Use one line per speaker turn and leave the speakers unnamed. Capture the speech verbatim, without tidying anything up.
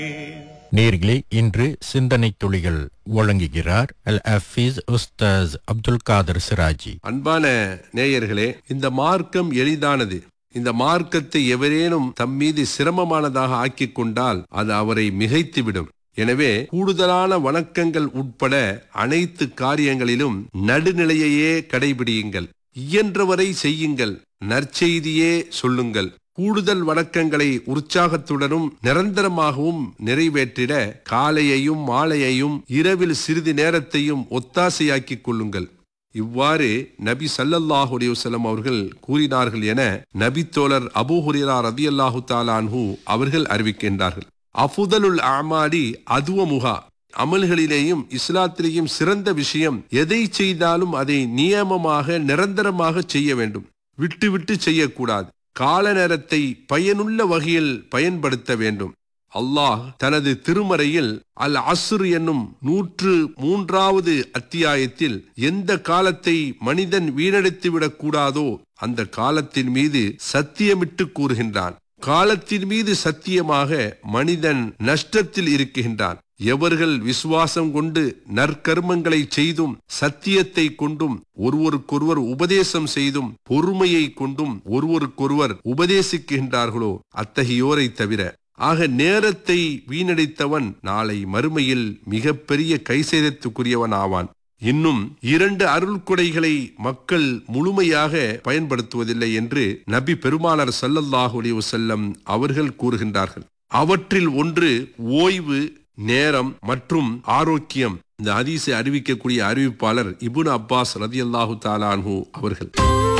நேர்களே, இன்று சிந்தனை துளிகள் வழங்குகிறார் அல் ஹஃபீஸ் உஸ்தாஸ் அப்துல் காதர் சிராஜி.
அன்பான நேயர்களே, இந்த மார்க்கம் எளிதானது. இந்த மார்க்கத்தை எவரேனும் தம் மீது சிரமமானதாக ஆக்கிக் கொண்டால் அது அவரை மிகைத்துவிடும். எனவே கூடுதலான வணக்கங்கள் உட்பட அனைத்து காரியங்களிலும் நடுநிலையையே கடைபிடியுங்கள். இயன்றவரை செய்யுங்கள், நற்செய்தியே சொல்லுங்கள். கூடுதல் வணக்கங்களை உற்சாகத்துடனும் நிரந்தரமாகவும் நிறைவேற்றிட காலையையும் மாலையையும் இரவில் சிறிது நேரத்தையும் ஒத்தாசையாக்கிக் கொள்ளுங்கள். இவ்வாறு நபி ஸல்லல்லாஹு அலைஹி வஸல்லம் அவர்கள் கூறினார்கள் என நபி தோழர் அபூ ஹுரைரா ரலியல்லாஹு தஆலா அன்ஹு அவர்கள் அறிவிக்கின்றார்கள். அஃதலுல் அமாலி அதுவமுஹா, அமல்களிலேயும் இஸ்லாத்திலேயும் சிறந்த விஷயம் எதை செய்தாலும் அதை நியமமாக நிரந்தரமாக செய்ய வேண்டும். விட்டு விட்டு செய்யக்கூடாது. கால நேரத்தை பயனுள்ள வகையில் பயன்படுத்த வேண்டும். அல்லாஹ் தனது திருமறையில் அல் அஸ்ர் என்னும் நூற்று மூன்றாவது அத்தியாயத்தில் எந்த காலத்தை மனிதன் வீணடித்துவிடக் கூடாதோ அந்த காலத்தின் மீது சத்தியமிட்டு கூறுகின்றான். காலத்தின் மீது சத்தியமாக மனிதன் நஷ்டத்தில் இருக்கின்றான். எவர்கள் விசுவாசம் கொண்டு நற்கர்மங்களை செய்தும் சத்தியத்தை கொண்டும் ஒருவருக்கொருவர் உபதேசம் செய்தும் பொறுமையை கொண்டும் ஒருவருக்கொருவர் உபதேசிக்கின்றார்களோ அத்தகையோரை தவிர. ஆக நேரத்தை வீணடித்தவன் நாளை மறுமையில் மிகப்பெரிய கைசேதத்துக்குரியவன் ஆவான். இன்னும் இரண்டு அருள் கொடைகளை மக்கள் முழுமையாக பயன்படுத்துவதில்லை என்று நபி பெருமானார் ஸல்லல்லாஹு அலைஹி வஸல்லம் அவர்கள் கூறுகின்றார்கள். அவற்றில் ஒன்று ஓய்வு, நேரம் மற்றும் ஆரோக்கியம். இந்த ஹதீஸை அறிவிக்கக்கூடிய அறிவிப்பாளர் இப்னு அப்பாஸ் ரலியல்லாஹு தஆலா அன்ஹு அவர்கள்.